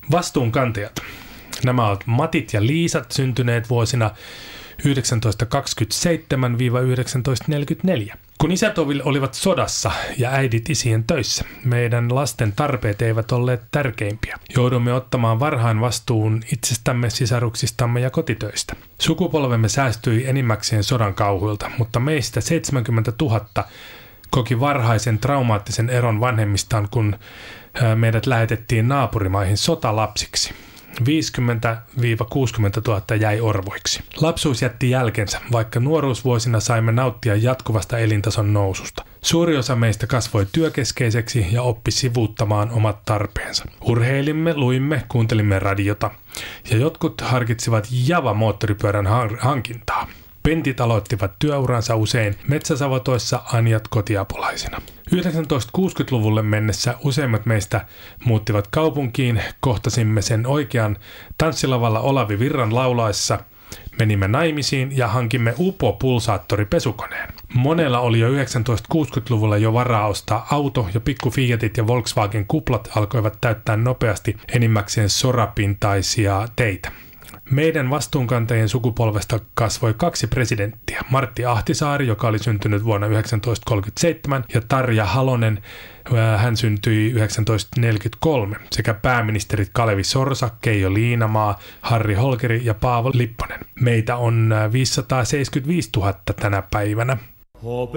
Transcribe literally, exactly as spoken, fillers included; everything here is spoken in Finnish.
Vastuunkantajat. Nämä ovat Matit ja Liisat, syntyneet vuosina tuhatyhdeksänsataakaksikymmentäseitsemän yhdeksäntoistasataaneljäkymmentäneljä. Kun isät olivat sodassa ja äidit isien töissä, meidän lasten tarpeet eivät olleet tärkeimpiä. Joudumme ottamaan varhain vastuun itsestämme, sisaruksistamme ja kotitöistä. Sukupolvemme säästyi enimmäkseen sodan kauhuilta, mutta meistä seitsemänkymmentätuhatta koki varhaisen traumaattisen eron vanhemmistaan, kun meidät lähetettiin naapurimaihin sotalapsiksi. viisikymmentä kuusikymmentä tuhatta jäi orvoiksi. Lapsuus jätti jälkensä, vaikka nuoruusvuosina saimme nauttia jatkuvasta elintason noususta. Suuri osa meistä kasvoi työkeskeiseksi ja oppi sivuuttamaan omat tarpeensa. Urheilimme, luimme, kuuntelimme radiota ja jotkut harkitsivat Java-moottoripyörän hankintaa. Pentit aloittivat työuransa usein metsäsavotoissa, anjat kotiapulaisina. tuhatyhdeksänsataakuusikymmentäluvulle mennessä useimmat meistä muuttivat kaupunkiin, kohtasimme sen oikean tanssilavalla Olavi Virran laulaessa, menimme naimisiin ja hankimme Upo-pulsaattoripesukoneen. Monella oli jo tuhatyhdeksänsataakuusikymmentäluvulla jo varaa ostaa auto ja pikku Fiatit ja Volkswagen kuplat alkoivat täyttää nopeasti enimmäkseen sorapintaisia teitä. Meidän vastuunkantajien sukupolvesta kasvoi kaksi presidenttiä, Martti Ahtisaari, joka oli syntynyt vuonna tuhatyhdeksänsataakolmekymmentäseitsemän, ja Tarja Halonen, hän syntyi tuhatyhdeksänsataaneljäkymmentäkolme, sekä pääministerit Kalevi Sorsa, Keijo Liinamaa, Harri Holkeri ja Paavo Lipponen. Meitä on viisisataaseitsemänkymmentäviisituhatta tänä päivänä.